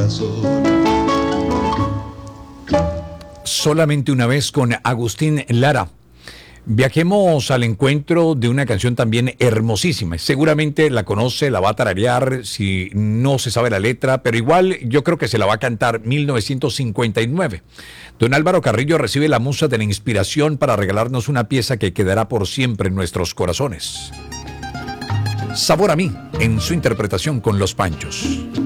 corazón. Solamente una vez con Agustín Lara. Viajemos al encuentro de una canción también hermosísima. Seguramente la conoce, la va a tararear si no se sabe la letra, pero igual yo creo que se la va a cantar. 1959. Don Álvaro Carrillo recibe la musa de la inspiración para regalarnos una pieza que quedará por siempre en nuestros corazones. Sabor a mí, en su interpretación con Los Panchos.